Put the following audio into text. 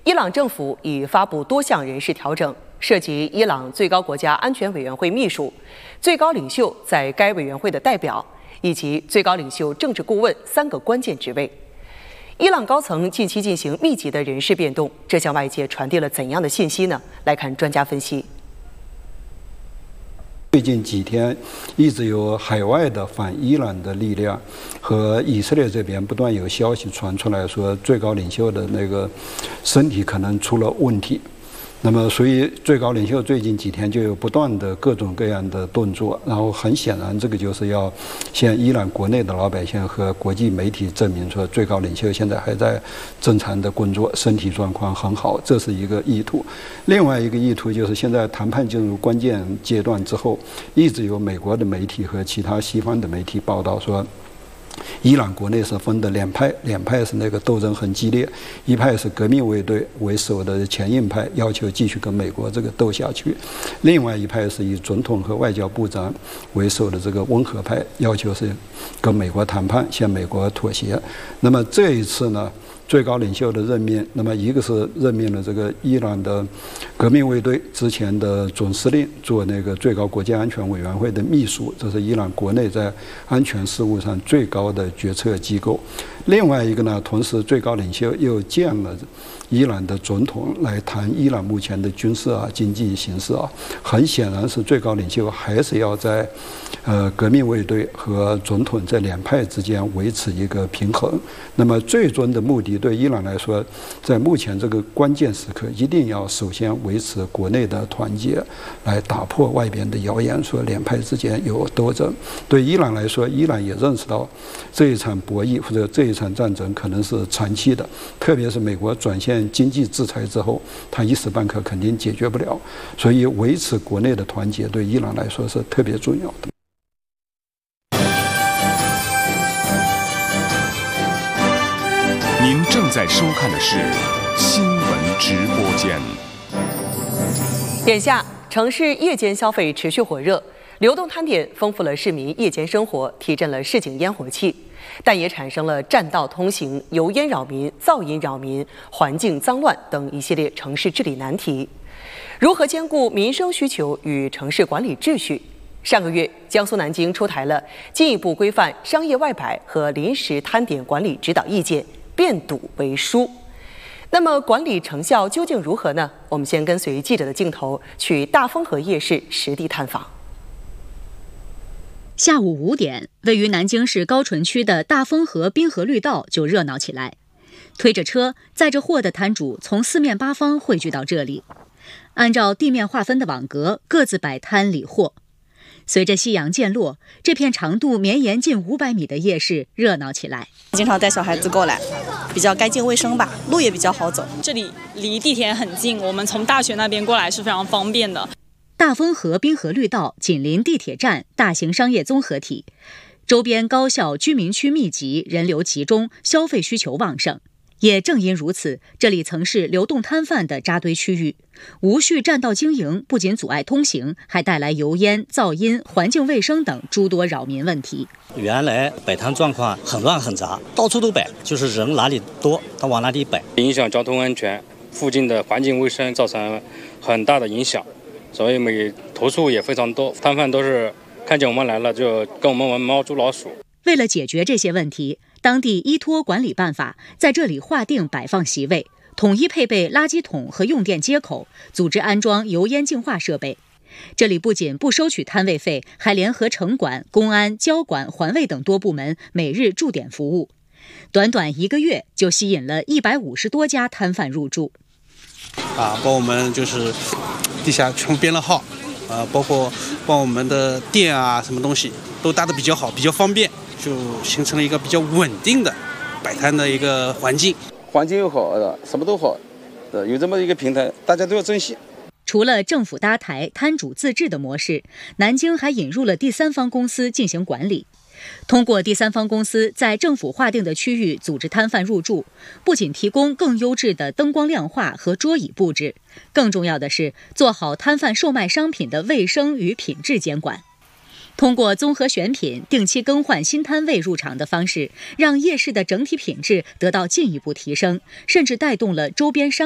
伊朗政府已发布多项人事调整，涉及伊朗最高国家安全委员会秘书、最高领袖在该委员会的代表以及最高领袖政治顾问3个关键职位。伊朗高层近期进行密集的人事变动，这向外界传递了怎样的信息呢？来看专家分析。 最近几天，一直有海外的反伊朗的力量和以色列这边不断有消息传出来说，最高领袖的那个身体可能出了问题。那么，所以最高领袖最近几天就有不断的各种各样的动作，然后很显然，这个就是要向伊朗国内的老百姓和国际媒体证明说，最高领袖现在还在正常的工作，身体状况很好，这是一个意图。另外一个意图就是现在谈判进入关键阶段之后，一直有美国的媒体和其他西方的媒体报道说，伊朗国内是分的两派是那个斗争很激烈，一派是革命卫队为首的前印派，要求继续跟美国这个斗下去；另外一派是以总统和外交部长为首的这个温和派，要求是跟美国谈判，向美国妥协。那么这一次呢，最高领袖的任命，那么一个是任命了这个伊朗的革命卫队之前的总司令做那个最高国家安全委员会的秘书，这是伊朗国内在安全事务上最高的决策机构。另外一个呢，同时最高领袖又见了伊朗的总统来谈伊朗目前的军事经济形势很显然是最高领袖还是要在革命卫队和总统这两派之间维持一个平衡。那么最终的目的对伊朗来说，在目前这个关键时刻，一定要首先维持国内的团结，来打破外边的谣言说两派之间有斗争。对伊朗来说，伊朗也认识到这一场博弈或者这一场战争可能是长期的，特别是美国转向经济制裁之后，它一时半刻肯定解决不了，所以维持国内的团结对伊朗来说是特别重要的。 您正在收看的是新闻直播间。 眼下，城市夜间消费持续火热，流动摊点丰富了市民夜间生活，提振了市井烟火气，但也产生了占道通行、油烟扰民、噪音扰民、环境脏乱等一系列城市治理难题。如何兼顾民生需求与城市管理秩序？上个月，江苏南京出台了进一步规范商业外摆和临时摊点管理指导意见，变堵为疏。那么管理成效究竟如何呢？我们先跟随记者的镜头去大丰河夜市实地探访。 下午5点，位于南京市高淳区的大丰河滨河绿道就热闹起来，推着车载着货的摊主从四面八方汇聚到这里，按照地面划分的网格各自摆摊理货。随着夕阳渐落，这片长度绵延近500米的夜市热闹起来。 经常带小孩子过来，比较干净卫生吧，路也比较好走。 这里离地铁很近，我们从大学那边过来是非常方便的。 大丰河滨河绿道紧邻地铁站，大型商业综合体，周边高校居民区密集，人流集中，消费需求旺盛。也正因如此，这里曾是流动摊贩的扎堆区域，无序占道经营不仅阻碍通行，还带来油烟、噪音、环境卫生等诸多扰民问题。 原来摆摊状况很乱很杂，到处都摆，就是人哪里多他往哪里摆， 影响交通安全，附近的环境卫生造成很大的影响，所以投诉也非常多，摊贩都是看见我们来了就跟我们玩猫捉老鼠。 为了解决这些问题，当地依托管理办法在这里划定摆放席位，统一配备垃圾桶和用电接口，组织安装油烟净化设备。这里不仅不收取摊位费，还联合城管、公安、交管、环卫等多部门每日驻点服务。短短1个月就吸引了150多家摊贩入驻。 帮我们就是地下全部编了号，包括帮我们的店什么东西都搭得比较好，比较方便，就形成了一个比较稳定的摆摊的一个环境。 环境又好，什么都好，有这么一个平台，大家都要珍惜。 除了政府搭台、摊主自治的模式，南京还引入了第三方公司进行管理。通过第三方公司在政府划定的区域组织摊贩入驻，不仅提供更优质的灯光亮化和桌椅布置，更重要的是做好摊贩售卖商品的卫生与品质监管。通过综合选品、定期更换新摊位入场的方式，让夜市的整体品质得到进一步提升，甚至带动了周边商